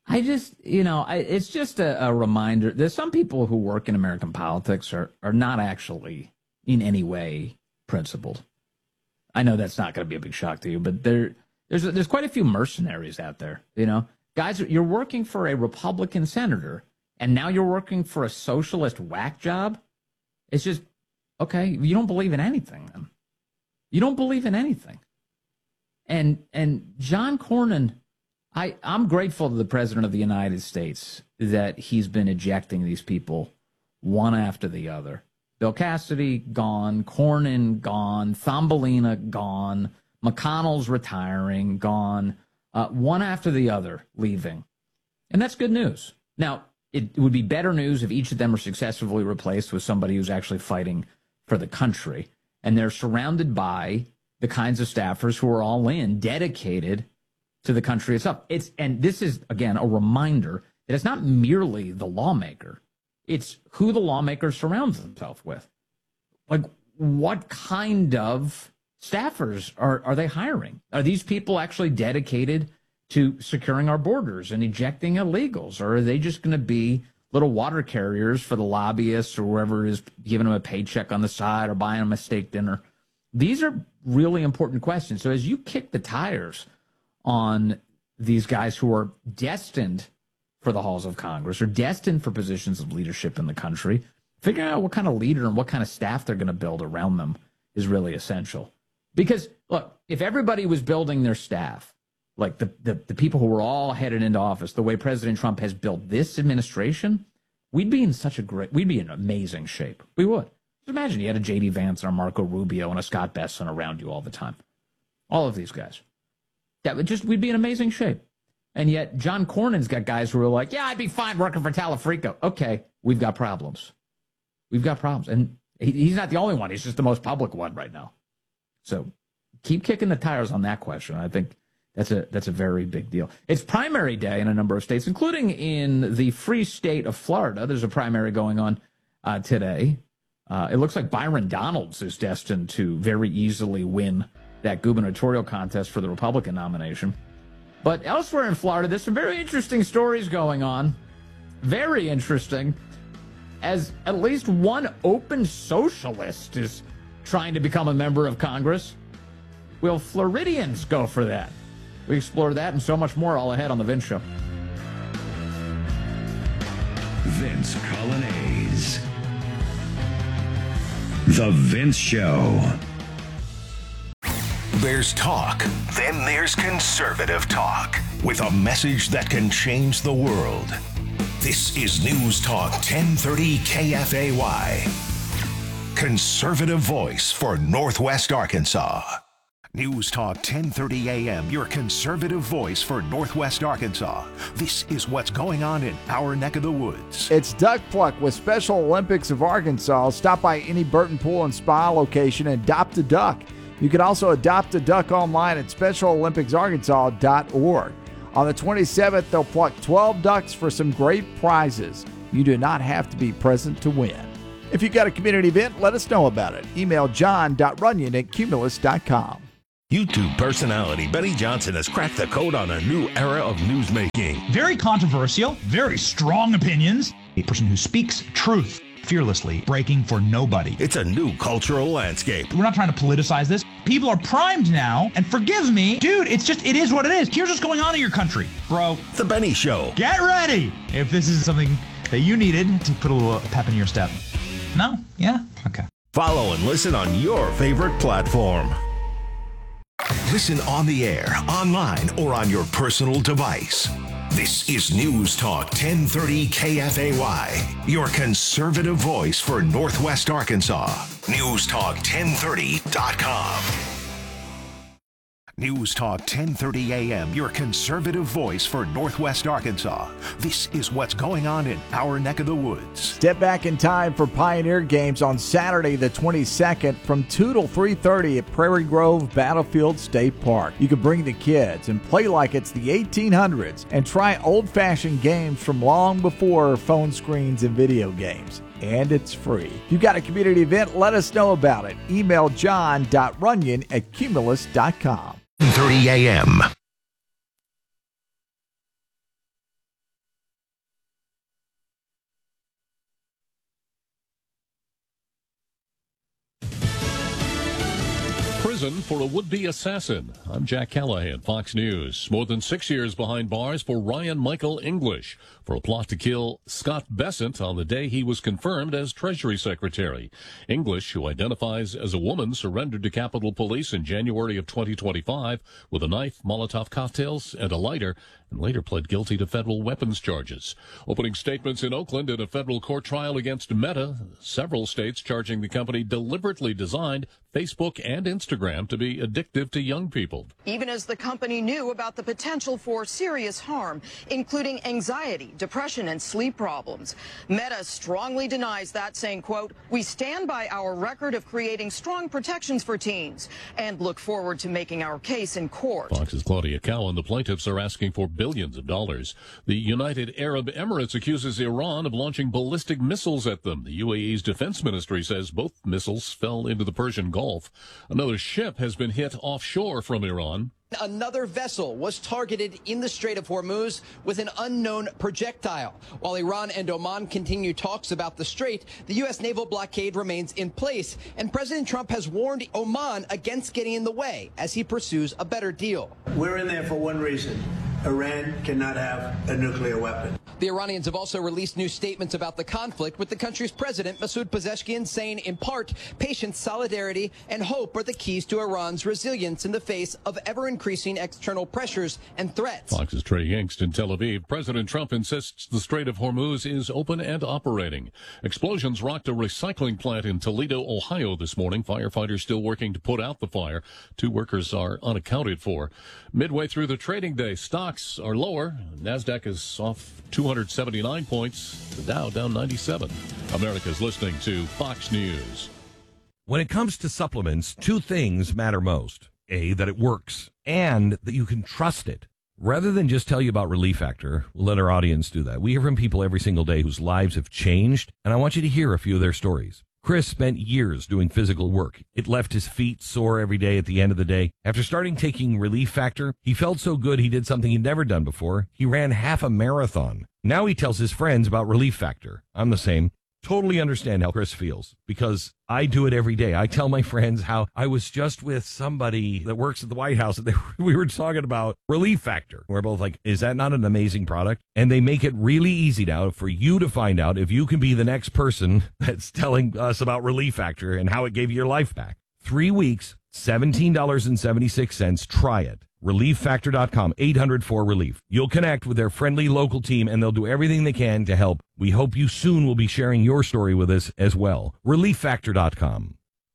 it's just a reminder. There's some people who work in American politics are not actually in any way principled. I know that's not going to be a big shock to you, but there's quite a few mercenaries out there. Guys, you're working for a Republican senator, and now you're working for a socialist whack job. It's just, okay, you don't believe in anything then. You don't believe in anything. And John Cornyn, I'm grateful to the President of the United States that he's been ejecting these people one after the other. Bill Cassidy, gone. Cornyn, gone. Thumbelina, gone. McConnell's retiring, gone. One after the other leaving. And that's good news. Now, it would be better news if each of them are successfully replaced with somebody who's actually fighting for the country. And they're surrounded by the kinds of staffers who are all in, dedicated to the country itself. And this is, again, a reminder that it's not merely the lawmaker. It's who the lawmaker surrounds themselves with. Like, what kind of staffers are they hiring? Are these people actually dedicated to securing our borders and ejecting illegals? Or are they just going to be little water carriers for the lobbyists or whoever is giving them a paycheck on the side or buying them a steak dinner? These are really important questions. So as you kick the tires on these guys who are destined for the halls of Congress or destined for positions of leadership in the country, figuring out what kind of leader and what kind of staff they're going to build around them is really essential. Because, look, if everybody was building their staff, like the people who were all headed into office, the way President Trump has built this administration, we'd be in amazing shape. We would. Just imagine you had a J.D. Vance and a Marco Rubio and a Scott Bessent around you all the time. All of these guys. We'd be in amazing shape. And yet John Cornyn's got guys who are like, yeah, I'd be fine working for Talafrico. Okay, we've got problems. We've got problems. And he's not the only one. He's just the most public one right now. So keep kicking the tires on that question. I think that's a very big deal. It's primary day in a number of states, including in the free state of Florida. There's a primary going on today. It looks like Byron Donalds is destined to very easily win that gubernatorial contest for the Republican nomination. But elsewhere in Florida, there's some very interesting stories going on. Very interesting. As at least one open socialist is trying to become a member of Congress. Will Floridians go for that? We explore that and so much more all ahead on The Vince Show. Vince Colonnese. The Vince Show. There's talk, then there's conservative talk, with a message that can change the world. This is News Talk 1030 KFAY. Conservative voice for Northwest Arkansas. News Talk 1030 AM, your conservative voice for Northwest Arkansas. This is what's going on in our neck of the woods. It's Duck Pluck with Special Olympics of Arkansas. Stop by any Burton Pool and Spa location and adopt a duck. You can also adopt a duck online at SpecialOlympicsArkansas.org. On the 27th, they'll pluck 12 ducks for some great prizes. You do not have to be present to win. If you've got a community event, let us know about it. Email john.runyon@cumulus.com. YouTube personality Benny Johnson has cracked the code on a new era of newsmaking. Very controversial, very strong opinions. A person who speaks truth fearlessly, breaking for nobody. It's a new cultural landscape. We're not trying to politicize this. People are primed now, and forgive me, dude, it is what it is. Here's what's going on in your country, bro. The Benny Show. Get ready if this is something that you needed to put a little pep in your step. No? Yeah? Okay. Follow and listen on your favorite platform. Listen on the air, online, or on your personal device. This is News Talk 1030 KFAY, your conservative voice for Northwest Arkansas. NewsTalk1030.com. News Talk 1030 AM, your conservative voice for Northwest Arkansas. This is what's going on in our neck of the woods. Step back in time for Pioneer Games on Saturday the 22nd from 2 till 3:30 at Prairie Grove Battlefield State Park. You can bring the kids and play like it's the 1800s and try old-fashioned games from long before phone screens and video games. And it's free. If you've got a community event, let us know about it. Email john.runyon@cumulus.com. 1030 AM. prison for a would-be assassin. I'm Jack Callahan, Fox News. More than 6 years behind bars for Ryan Michael English for a plot to kill Scott Bessent on the day he was confirmed as Treasury Secretary. English, who identifies as a woman, surrendered to Capitol Police in January of 2025 with a knife, Molotov cocktails, and a lighter, and later pled guilty to federal weapons charges. Opening statements in Oakland in a federal court trial against Meta, several states charging the company deliberately designed Facebook and Instagram to be addictive to young people. Even as the company knew about the potential for serious harm, including anxiety, depression, and sleep problems. Meta strongly denies that, saying, quote, "We stand by our record of creating strong protections for teens and look forward to making our case in court." Fox's Claudia Cowan. The plaintiffs are asking for billions of dollars. The United Arab Emirates accuses Iran of launching ballistic missiles at them. The UAE's defense ministry says both missiles fell into the Persian Gulf. Another ship has been hit offshore from Iran. Another vessel was targeted in the Strait of Hormuz with an unknown projectile. While Iran and Oman continue talks about the strait, the U.S. naval blockade remains in place, and President Trump has warned Oman against getting in the way as he pursues a better deal. We're in there for one reason. Iran cannot have a nuclear weapon. The Iranians have also released new statements about the conflict, with the country's president, Masoud Pezeshkian, saying, in part, patience, solidarity, and hope are the keys to Iran's resilience in the face of ever-increasing external pressures and threats. Fox's Trey Yingst in Tel Aviv. President Trump insists the Strait of Hormuz is open and operating. Explosions rocked a recycling plant in Toledo, Ohio this morning. Firefighters still working to put out the fire. 2 workers are unaccounted for. Midway through the trading day, stocks are lower. NASDAQ is off 279 points. The Dow down 97. America's listening to Fox News. When it comes to supplements, 2 things matter most. A, that it works, and that you can trust it. Rather than just tell you about Relief Factor, we'll let our audience do that. We hear from people every single day whose lives have changed, and I want you to hear a few of their stories. Chris spent years doing physical work. It left his feet sore every day at the end of the day. After starting taking Relief Factor, he felt so good he did something he'd never done before. He ran half a marathon. Now he tells his friends about Relief Factor. I'm the same. Totally understand how Chris feels, because I do it every day. I tell my friends how I was just with somebody that works at the White House, and we were talking about Relief Factor. We're both like, is that not an amazing product? And they make it really easy now for you to find out if you can be the next person that's telling us about Relief Factor and how it gave you your life back. 3 weeks, $17.76. Try it. ReliefFactor.com, 800-4RELIEF. You'll connect with their friendly local team, and they'll do everything they can to help. We hope you soon will be sharing your story with us as well. ReliefFactor.com.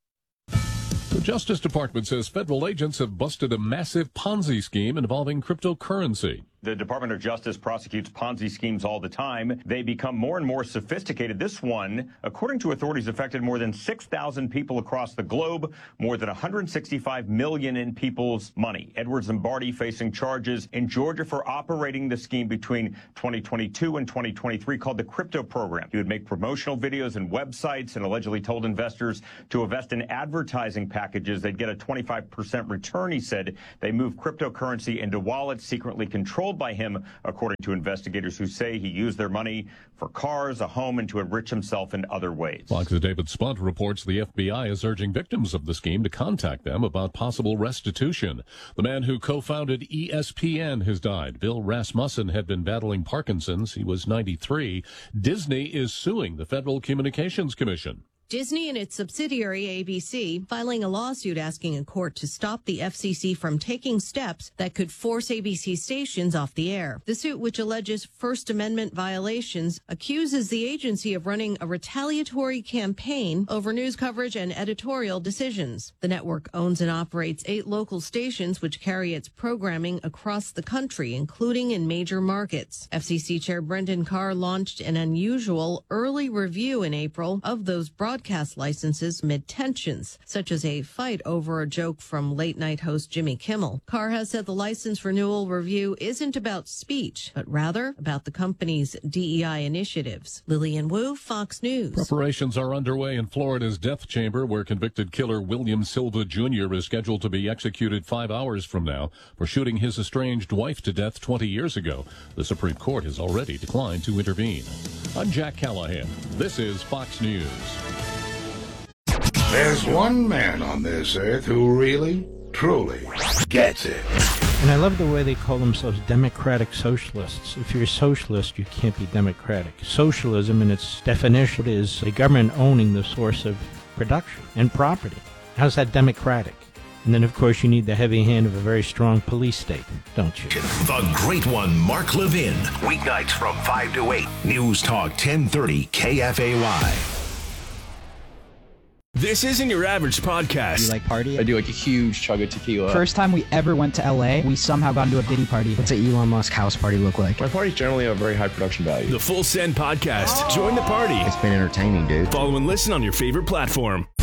The Justice Department says federal agents have busted a massive Ponzi scheme involving cryptocurrency. The Department of Justice prosecutes Ponzi schemes all the time. They become more and more sophisticated. This one, according to authorities, affected more than 6,000 people across the globe, more than $165 million in people's money. Edward Zimbardi facing charges in Georgia for operating the scheme between 2022 and 2023 called the Crypto Program. He would make promotional videos and websites and allegedly told investors to invest in advertising packages. They'd get a 25% return, he said. They moved cryptocurrency into wallets secretly controlled by him, according to investigators who say he used their money for cars, a home, and to enrich himself in other ways. Fox's David Spunt reports the FBI is urging victims of the scheme to contact them about possible restitution. The man who co-founded ESPN has died. Bill Rasmussen had been battling Parkinson's. He was 93. Disney is suing the Federal Communications Commission. Disney and its subsidiary ABC filing a lawsuit asking a court to stop the FCC from taking steps that could force ABC stations off the air. The suit, which alleges First Amendment violations, accuses the agency of running a retaliatory campaign over news coverage and editorial decisions. The network owns and operates 8 local stations which carry its programming across the country, including in major markets. FCC Chair Brendan Carr launched an unusual early review in April of those broadcast licenses amid tensions, such as a fight over a joke from late-night host Jimmy Kimmel. Carr has said the license renewal review isn't about speech, but rather about the company's DEI initiatives. Lillian Wu, Fox News. Preparations are underway in Florida's death chamber, where convicted killer William Silva Jr. is scheduled to be executed 5 hours from now for shooting his estranged wife to death 20 years ago. The Supreme Court has already declined to intervene. I'm Jack Callahan. This is Fox News. There's one man on this earth who really, truly gets it. And I love the way they call themselves democratic socialists. If you're a socialist, you can't be democratic. Socialism, in its definition, is the government owning the source of production and property. How's that democratic? And then, of course, you need the heavy hand of a very strong police state, don't you? The Great One, Mark Levin. Weeknights from 5 to 8. News Talk 1030 KFAY. This isn't your average podcast. You like party? I do like a huge chug of tequila. First time we ever went to LA, we somehow got into a Diddy party. What's an Elon Musk house party look like? My parties generally have a very high production value. The Full Send Podcast. Join the party. It's been entertaining, dude. Follow and listen on your favorite platform.